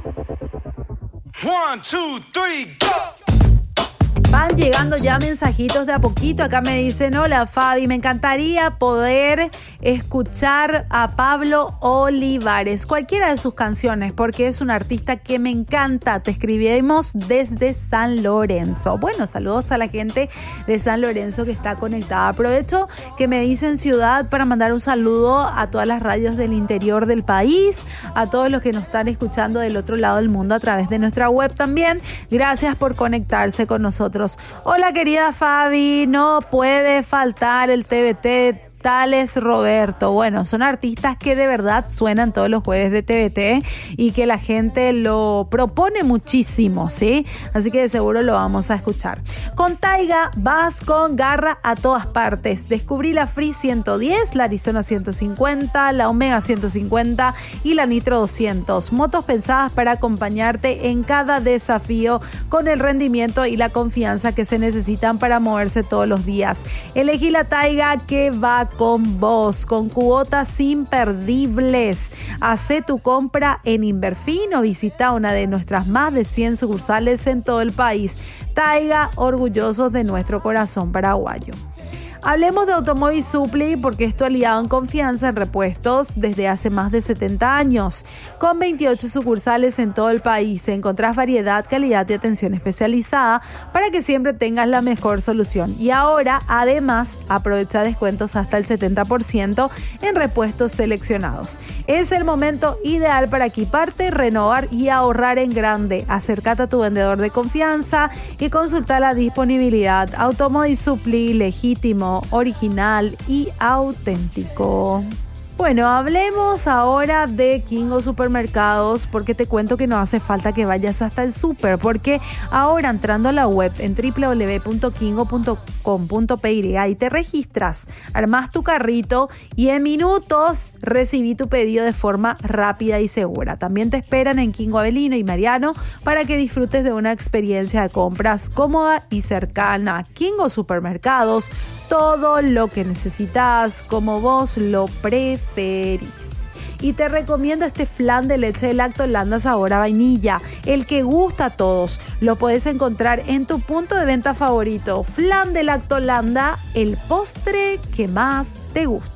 1, 2, 3, go. Van llegando ya mensajitos de a poquito. Acá me dicen: hola Fabi, me encantaría poder escuchar a Pablo Olivares, cualquiera de sus canciones, porque es un artista que me encanta. Te escribimos desde San Lorenzo. Bueno, saludos a la gente de San Lorenzo que está conectada. Aprovecho que me dicen ciudad para mandar un saludo a todas las radios del interior del país, a todos los que nos están escuchando del otro lado del mundo a través de nuestra web también. Gracias por conectarse con nosotros. Hola querida Fabi, no puede faltar el TBT Tales Roberto. Bueno, son artistas que de verdad suenan todos los jueves de TBT y que la gente lo propone muchísimo, ¿sí? Así que de seguro lo vamos a escuchar. Con Taiga vas con garra a todas partes. Descubrí la Free 110, la Arizona 150, la Omega 150 y la Nitro 200. Motos pensadas para acompañarte en cada desafío con el rendimiento y la confianza que se necesitan para moverse todos los días. Elegí la Taiga que va con vos, con cuotas imperdibles. Hacé tu compra en Inverfin o visita una de nuestras más de 100 sucursales en todo el país. Taiga, orgullosos de nuestro corazón paraguayo. Hablemos de Automóvil Supply porque es tu aliado en confianza en repuestos desde hace más de 70 años. Con 28 sucursales en todo el país encontrás variedad, calidad y atención especializada para que siempre tengas la mejor solución. Y ahora, además, aprovecha descuentos hasta el 70% en repuestos seleccionados. Es el momento ideal para equiparte, renovar y ahorrar en grande. Acércate a tu vendedor de confianza y consulta la disponibilidad. Automóvil Supply, legítimo, original y auténtico. Bueno, hablemos ahora de Kingo Supermercados porque te cuento que no hace falta que vayas hasta el súper, porque ahora entrando a la web en www.kingo.com.py ahí te registras, armas tu carrito y en minutos recibí tu pedido de forma rápida y segura. También te esperan en Kingo Avelino y Mariano para que disfrutes de una experiencia de compras cómoda y cercana. Kingo Supermercados, todo lo que necesitas como vos lo preferís. Y te recomiendo este flan de leche de Lactolanda sabor a vainilla, el que gusta a todos. Lo puedes encontrar en tu punto de venta favorito. Flan de Lactolanda, el postre que más te gusta.